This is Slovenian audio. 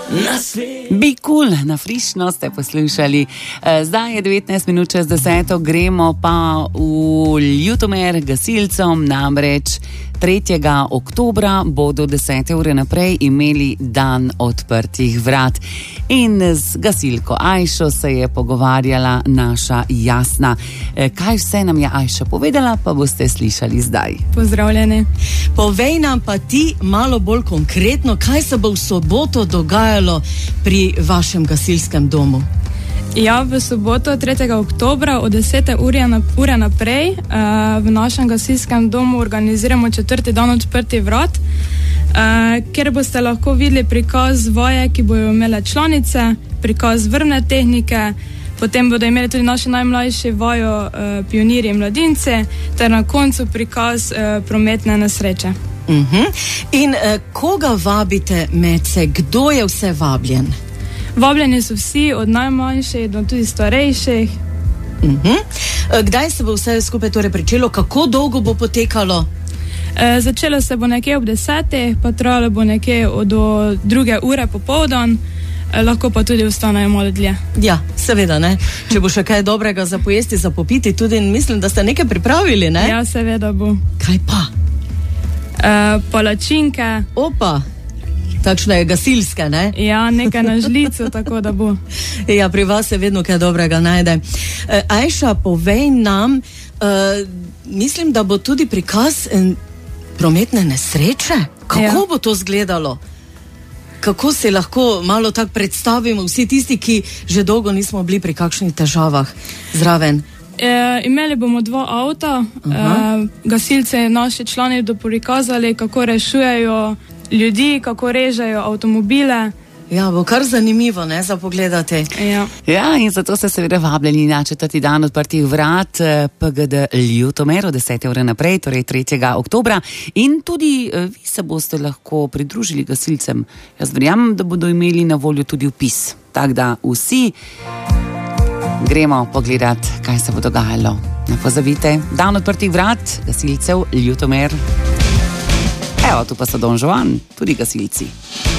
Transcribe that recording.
Be cool, na frišno ste poslušali. Zdaj je 19 minut čez 10, gremo pa v Ljutomer gasilcom, namreč 3. oktobra bodo 10. ure naprej imeli dan odprtih vrat. In z gasilko Ajšo se je pogovarjala naša Jasna. Kaj vse nam je Ajša povedala, pa boste slišali zdaj. Pozdravljeni. Povej nam pa ti malo bolj konkretno, kaj se bo v soboto dogajalo pri vašem gasilskem domu. Ja, v soboto 3. oktobra od 10. ure naprej v našem gasilskem domu organiziramo 4. dan odprtih vrat, kjer boste lahko videli prikaz vaje, ki bojo imele članice, prikaz vrvne tehnike, potem bodo imeli tudi naši najmlajši vajo pionirji in mladinci, ter na koncu prikaz prometne nesreče. In koga vabite medse? Kdo je vse vabljen? Vabljeni so vsi, od najmanjših do tudi starejših. Kdaj se bo vse skupaj torej pričelo? Kako dolgo bo potekalo? Začelo se bo nekje ob 10, pa trajalo bo nekje do 2. ure popoldan, lahko pa tudi ostanejo malo dlje. Ja, seveda, ne. Če bo še kaj dobrega za pojesti, za popiti, tudi mislim, da ste nekaj pripravili, ne? Ja, seveda bo. Kaj pa? Palačinke. Opa! Takšne gasilske, ne? Ja, nekaj na žlico, tako da bo. Ja, pri vas se vedno kaj dobrega najde. Ajša, povej nam, mislim, da bo tudi prikaz prometne nesreče. Kako bo to izgledalo? Kako se lahko malo tako predstavimo vsi tisti, ki že dolgo nismo bili pri kakšnih težavah zraven? Imeli bomo 2 avta, gasilce naši člani bodo prikazali, kako rešujejo ljudi, kako režejo avtomobile. Ja, bo kar zanimivo, ne, za pogledati. Ja, in zato ste seveda vabljeni na 4. dan odprtih vrat PGD Ljutomer od 10. ure naprej, torej 3. oktobra. In tudi vi se boste lahko pridružili gasilcem. Jaz verjamem, da bodo imeli na voljo tudi vpis. Tako da vsi gremo pogledat, kaj se bo dogajalo. Ne pozabite, dan odprtih vrat gasilcev Ljutomer. Evo, tu pa so Don Žuan, tudi gasilci.